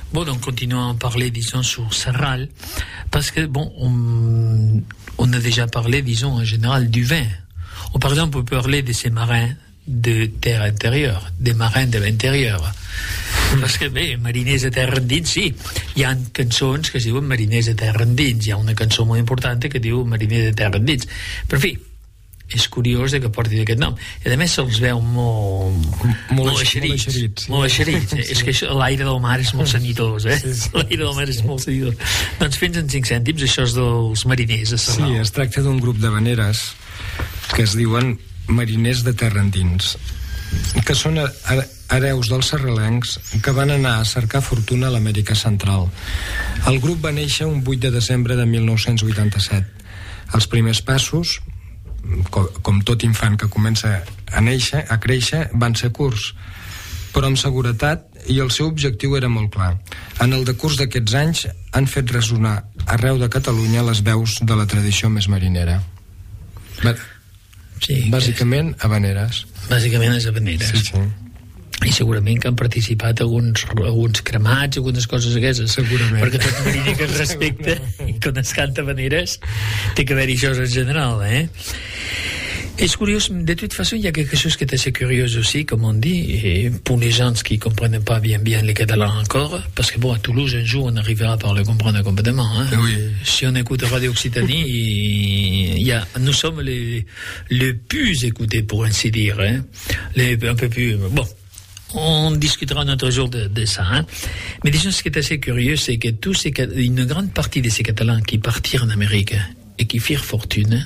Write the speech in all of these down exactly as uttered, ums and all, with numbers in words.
Bon, donc continuons à parler, disons, sur Serral, parce que, bon, on, on a déjà parlé, disons, en général, du vin. Ou, par exemple, on peut parler de ces marins de terre intérieure, des marins de l'intérieur. Mm. Parce que, bé, mariners de terra endins, sí, hi ha cançons que es diuen mariners de terra endins, hi ha una cançó molt important que diu mariners de terra endins. Però, en fi, és curiós que porti aquest nom. I a més se'ls veu molt molt eixerits, molt eixerits. És que això, l'aire del mar és molt sanitós, eh? Sí, sí. L'aire del mar és molt sanitós. Doncs fins en cinc cèntims, això és dels mariners a Serral. Sí, es tracta d'un grup de veneres que es diuen mariners de terra endins, que són hereus dels serralencs que van anar a cercar fortuna a l'Amèrica Central. El grup va néixer un vuit de desembre de mil nou-cents vuitanta-set. Els primers passos, com, com tot infant que comença a néixer, a créixer, van ser curts, però amb seguretat, i el seu objectiu era molt clar. En el decurs d'aquests anys han fet ressonar arreu de Catalunya les veus de la tradició més marinera. Sí, bàsicament és... habaneres. Bàsicament és habaneres. Sí, sí. I segurament que han participat alguns, alguns cremats, algunes coses aquestes. Segurament. Perquè tot mariner que es respecta i quan es canta habaneres té que haver-hi això en general, eh? C'est curieux, de toute façon, il y a quelque chose qui est assez curieux aussi, comme on dit, et pour les gens qui ne comprennent pas bien bien les Catalans encore, parce que bon, à Toulouse, un jour, on arrivera par le comprendre complètement. Hein. Oui. Si on écoute Radio Occitanie, il y a, nous sommes les, les plus écoutés, pour ainsi dire, hein. Les, un peu plus, bon. On discutera un autre jour de, de ça, hein. Mais disons, ce qui est assez curieux, c'est que tous ces, une grande partie de ces Catalans qui partirent en Amérique et qui firent fortune,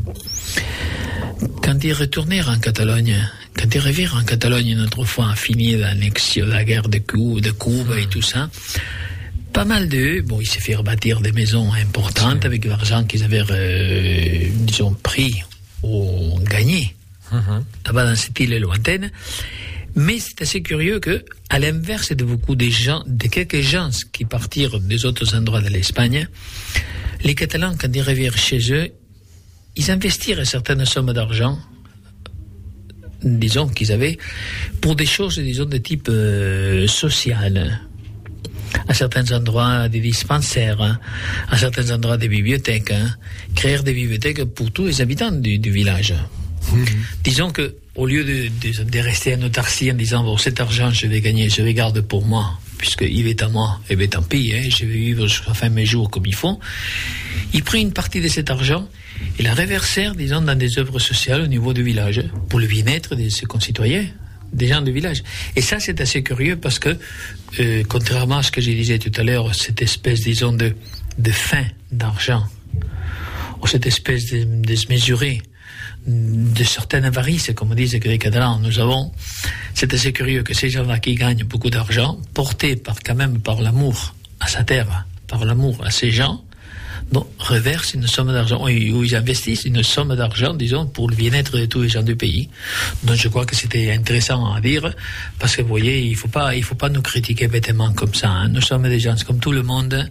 quand ils retournèrent en Catalogne, quand ils revirent en Catalogne une autre fois, fini l'annexion, la guerre de Cuba, de Cuba et tout ça, pas mal d'eux, bon, ils se firent bâtir des maisons importantes avec l'argent qu'ils avaient, euh, disons, pris ou gagné, uh-huh. là-bas dans cette île lointaine. Mais c'est assez curieux que, à l'inverse de beaucoup de gens, de quelques gens qui partirent des autres endroits de l'Espagne, les Catalans, quand ils revirent chez eux, ils investirent certaines sommes d'argent, disons qu'ils avaient, pour des choses, disons, de type euh, social. À certains endroits, des dispensaires, hein, à certains endroits, des bibliothèques, hein, créer des bibliothèques pour tous les habitants du, du village. Mmh. Disons que, au lieu de, de, de rester en autarcie en disant, bon, cet argent, je vais gagner, je vais garder pour moi, puisqu'il est à moi, et bien tant pis, hein, je vais vivre jusqu'à la fin de mes jours comme il faut. Ils prennent une partie de cet argent et la reversèrent, disons, dans des œuvres sociales au niveau du village, pour le bien-être de ses concitoyens, des gens du village. Et ça, c'est assez curieux parce que, euh, contrairement à ce que je disais tout à l'heure, cette espèce, disons, de, de faim d'argent, ou cette espèce de démesuré, de certaines avarices, comme disent les Catalans, nous avons, c'est assez curieux que ces gens-là qui gagnent beaucoup d'argent, portés par, quand même par l'amour à sa terre, par l'amour à ces gens, donc, reversent une somme d'argent, ou ils investissent une somme d'argent, disons, pour le bien-être de tous les gens du pays. Donc, je crois que c'était intéressant à dire, parce que, vous voyez, il faut pas, il faut pas nous critiquer bêtement comme ça, hein. Nous sommes des gens comme tout le monde.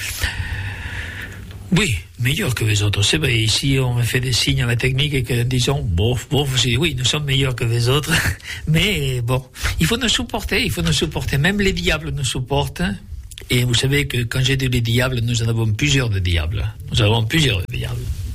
Oui, meilleurs que les autres. C'est vrai, ici, on fait des signes à la technique et que, disons, bof, bof, oui, nous sommes meilleurs que les autres. Mais, bon, il faut nous supporter, il faut nous supporter. Même les diables nous supportent. Et vous savez que quand j'ai dit les diables, nous en avons plusieurs de diables. Nous avons plusieurs de diables.